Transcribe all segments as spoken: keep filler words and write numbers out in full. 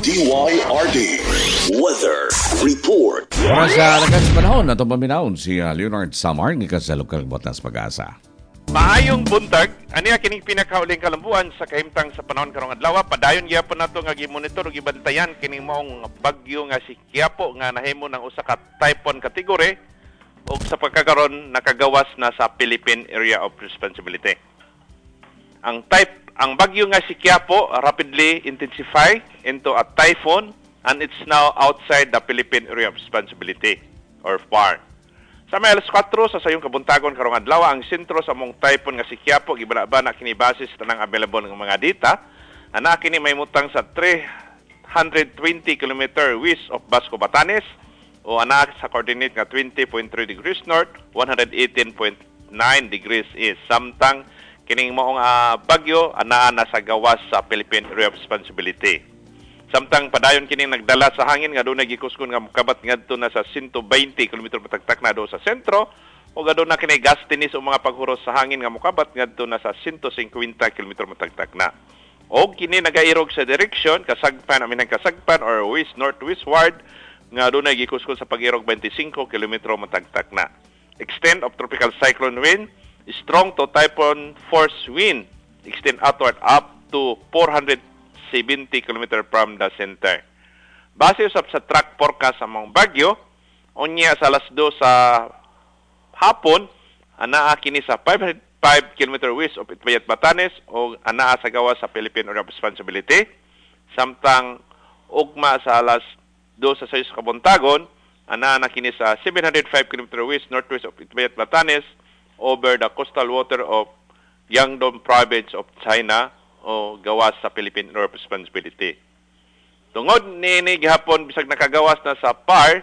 D Y R D Weather Report. Para sa lakas panahon na paminahon si uh, Leonard Samar ng sa lokal Batas Pag-asa. Maayong buntag, aniya kining pinakauling kalambuan sa kahimtang sa panahon karong adlaw. Padayon gyapon nato nga gi-monitor ug gibantayan kining maong bagyo nga si Quiapo nga nahimo ng usa ka typhoon category ug sa pagkakaron nakagawas na sa Philippine Area of Responsibility. Ang type ang bagyo nga si Quiapo rapidly intensify into a typhoon and it's now outside the Philippine Area of Responsibility or F A R. Sa may alas kwatro sa sayong kabuntagon karong adlaw ang sentro sa mong typhoon nga si Quiapo gibalaba na kini base sa tanang available nga mga data ana kini may mutang sa three hundred twenty kilometers west of Basco, Batanes o ana sa coordinate nga twenty point three degrees north, one hundred eighteen point nine degrees east. Samtang kining maong uh, bagyo ana nasa gawas sa Philippine Area of Responsibility. Samtang padayon kining nagdala sa hangin nga dunay gikuskon nga mokabat ngadto na sa one hundred twenty kilometers matagtak na do sa sentro o gadto na kini gastinis o mga paghuros sa hangin nga mokabat ngadto na sa one hundred fifty kilometers matagtak na. O kini nagairog sa direksyon kasagpan aminang kasagpan or west northwestward nga dunay gikuskon sa pag-irog twenty-five kilometers matagtak na. Extent of tropical cyclone wind, strong to typhoon force wind, extend outward up to four hundred seventy kilometers from the center. Base usab sa track forecast sa mga bagyo, unya sa alas dos sa hapon, anaa kini sa five hundred five kilometers west of Itbayat, Batanes o anaa sa gawas sa Philippine Area of Responsibility. Samtang ugma sa alas dos sa sayos kabuntagon, anaa na kini sa seven hundred five kilometers west northwest of Itbayat, Batanes over the coastal water of Guangdong Province of China o gawas sa Philippine Area of Responsibility. Tungod niini gihapon bisag nakagawas na sa F A R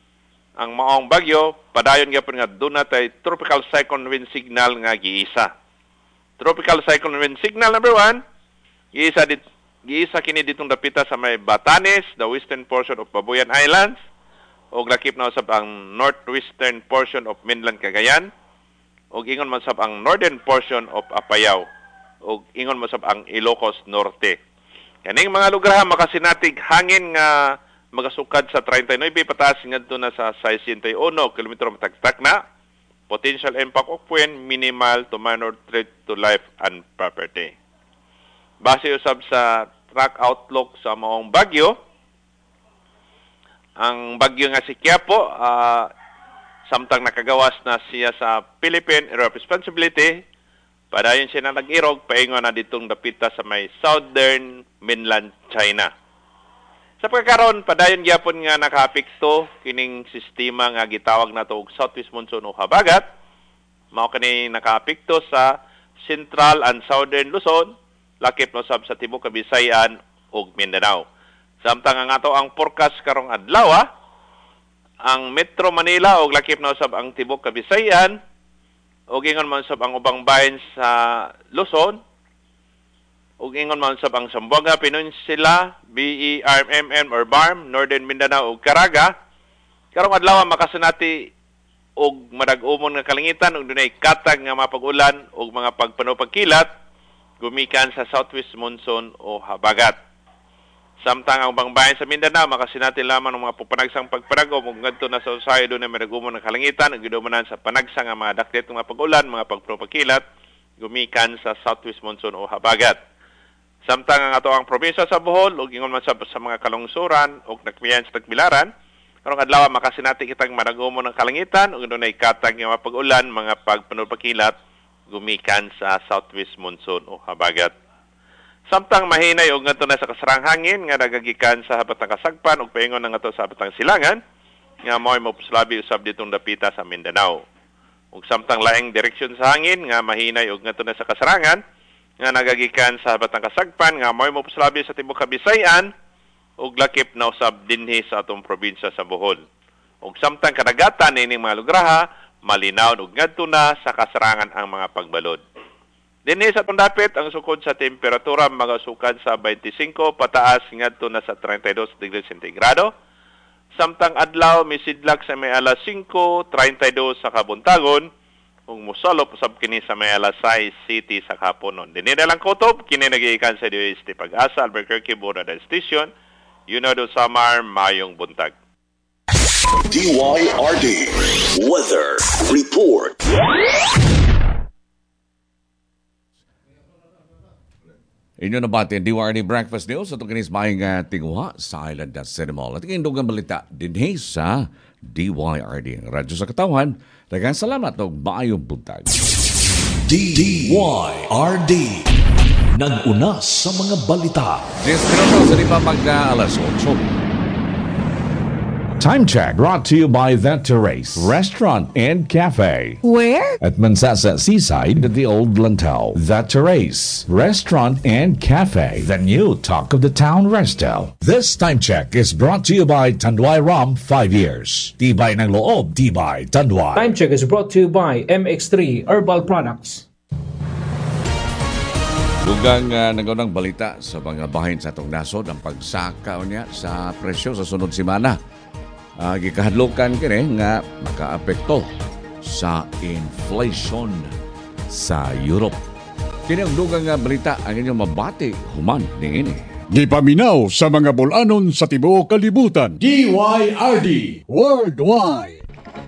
ang maong bagyo, padayon gyapon nga duna tay tropical cyclone wind signal nga giisa. Tropical cyclone wind signal number one, giisa dit giisa kini ditong dapita sa may Batanes, the western portion of Babuyan Islands, ug lakip na usab ang northwestern portion of mainland Cagayan, ug ingon man sab ang northern portion of Apayao, ug ingon mo sab ang Ilocos Norte. Kaning mga lugar ha makasinatig hangin nga magasukad sa thirty-nine pataas ngadto na sa sixty-one kilometers matagtak na. Potential impact of wind minimal to minor threat to life and property. Base usab sa track outlook sa maong bagyo, ang bagyo nga si Quiapo uh, samtang nakagawas na siya sa Philippine Area of Responsibility, padayon siya na nag-irog, paingon na ditong dapita sa may southern mainland China. Sa pagkakaroon, padayon gyapon nga nakaapekto kining sistema nga gitawag na og southwest monsoon o habagat. Mao kani nakaapekto sa central and southern Luzon, lakip na sab sa tibuok Kabisayan ug Mindanao. Samtang ang ato ang forecast karong adlaw, ang Metro Manila ug lakip na usab ang tibuok Kabisayan ug ingon man sab ang ubang bahin sa Luzon ug ingon man sab ang Zamboanga Peninsula, B E R M M or B A R M, Northern Mindanao ug Caraga. Karong adlaw makasunati og madag-umon nga kalangitan ug dunay katag nga mapag-ulan ug mga pagpanupagkilat gumikan sa southwest monsoon o habagat. Samtang ang ubang bahin sa Mindanao makasinati lamang ng mga pupanagsang pagpanagom ug ngadto na sa usahay dunay madag-umon nga kalangitan ug gidumanan sa panagsang nga mga daklit nga pag-ulan, mga pagpanupagkilat gumikan sa southwest monsoon o habagat. Samtang ang ato ang probinsya sa Bohol ug ingon man sa, sa mga kalungsuran ug nakmiyan sa tagbilaran, karong adlaw makasinati kitang madag-umon ng kalangitan ug dunay katag nga pag-ulan, mga pagpanupagkilat gumikan sa southwest monsoon o habagat. Samtang mahinay og ngadto na sa kasarang hangin nga nagagikan sa habatang kasagpan ug paingon na ngadto sa habatang silangan nga mao'y mopuslabi usab ditong dapita sa Mindanao. Ug samtang laing direksyon sa hangin nga mahinay og ngadto na sa kasarangan nga nagagikan sa habatang kasagpan nga mao'y mopuslabi sa tibuok Kabisayan ug lakip na usab dinhi sa atong probinsya sa Bohol. Ug samtang kadagatan ining mga lugar malinaw ug ngadto na sa kasarangan ang mga pagbalod. Dinhi sa pundapit ang sukod sa temperatura magasukad sa twenty-five pataas ngadto na sa thirty-two degrees centigrado. Samtang adlaw misidlak sa may alas five thirty-two sa kabuntagon ug mosalop usab kini sa may alas six city sa kaponon. Dinhi na lang kutob kini nagiikan sa D O S T Pag-asa Albuquerque Borada Station Yunado Samar, mayong buntag. D Y R D Weather Report. Inyo na ba D Y R D Breakfast News? Ito kinis maing uh, tinguha sa Island at City Mall. At ikinig ang balita din sa D Y R D. Radyo sa Katawan. Daghang salamat o maayong buntag. D Y R D nag-una sa mga balita. Just minuto sa di pa mag-alas otso. Time check brought to you by The Terrace Restaurant and Cafe. Where? At Mansasa Seaside at the Old Lantau. The Terrace Restaurant and Cafe. The new talk of the town resto. This time check is brought to you by Tanduay Rum five years. Tibay ng loob, Tibay Tanduay. Time check is brought to you by M X three Herbal Products. Lugang uh, nagaw ng balita sa mga bahin sa itong nasod ang pagsakaw niya sa presyo sa sunod simana. Uh, gikahadlukan kini nga makaapekto sa inflation sa Europe. Kini ang dugang nga balita ang inyong mabati human ni ini. Gipaminaw sa mga bulanon sa tibuok kalibutan. D Y R D Worldwide.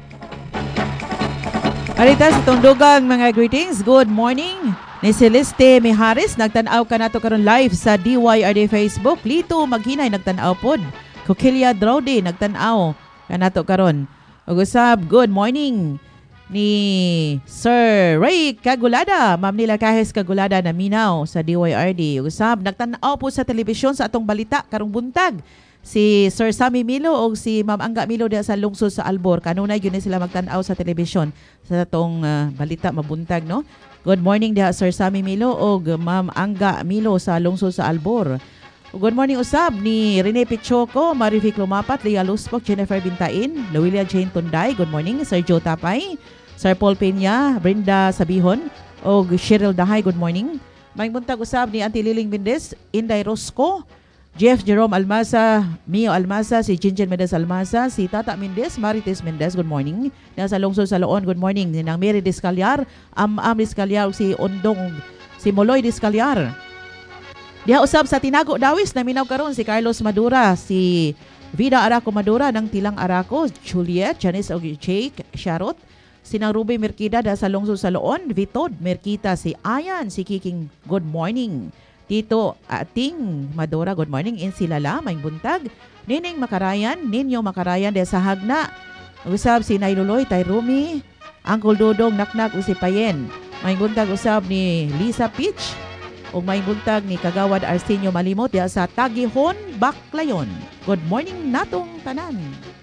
Arita sa itong dugang mga greetings. Good morning. Ni Celeste Miharis, nagtanaw ka nato karon live sa D Y R D Facebook. Lito Maghinay, nagtanaw pod. Coquilla Drode, nagtanaw ka nato karon. Ug usab, good morning ni Sir Ray Kagulada, Ma'am Nila Kahes Kagulada na minaw sa D Y R D. Ug usab, nagtanaw po sa telebisyon sa atong balita karong buntag. Si Sir Sammy Milo o si Ma'am Angga Milo diya sa lungsod sa Albor. Kanunay yun sila magtanaw sa telebisyon sa atong uh, balita mabuntag, no? Good morning diha Sir Sammy Milo o Ma'am Angga Milo sa lungsod sa Albor. Good morning usab ni Rene Pichoco, Marific Lumapat, Lea Luspok, Jennifer Bintain, Luilia Jane Tunday. Good morning Sir Joe Tapay, Sir Paul Peña, Brenda Sabihon o Cheryl Dahay. Good morning. May buntag usab ni Auntie Liling Mendez, Inday Rosco, Jeff Jerome Almasa, Mio Almasa, si Jinjen Mendez Almasa, si Tata Mendez, Marites Mendez. Good morning. Nasa lungsod sa Loon. Good morning. Ninang Mary Discalyar, Am Am Discalyar, si Ondong, si Moloy Discalyar. Diha usab sa Tinago Dawis na minaw karon si Carlos Madura, si Vida Araco Madura ng Tilang Araco, Juliet, Janice og Jake Sharot, si nang Ruby Merkida da sa lungsod sa Loon, Vitod Merkita, si Ayan, si Kiking. Good morning. Tito Ating Madura, good morning. In Silala, may buntag. Nining Makarayan, Ninyo Makarayan de sa Hagna. Usab si Nailuloy, Tayrumi, Uncle Dodong, Naknak, Usipayen. May buntag usab ni Lisa Peach. O may buntag ni Kagawad Arsenio Malimot diya sa Tagihon, Baclayon. Good morning natong tanan.